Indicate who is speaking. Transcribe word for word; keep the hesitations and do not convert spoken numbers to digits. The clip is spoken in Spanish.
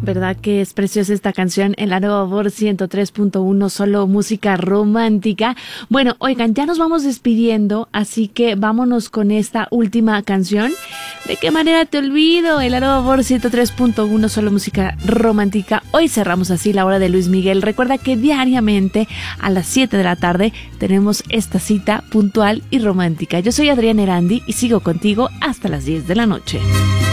Speaker 1: ¿Verdad que es preciosa esta canción en la nueva voz ciento tres punto uno, solo música romántica? Bueno, oigan, ya nos vamos despidiendo, así que vámonos con esta última canción. ¿De qué manera te olvido? En la nueva voz ciento tres punto uno, solo música romántica. Hoy cerramos así la hora de Luis Miguel. Recuerda que diariamente a las siete de la tarde tenemos esta cita puntual y romántica. Yo soy Adriana Erandi y sigo contigo hasta las diez de la noche.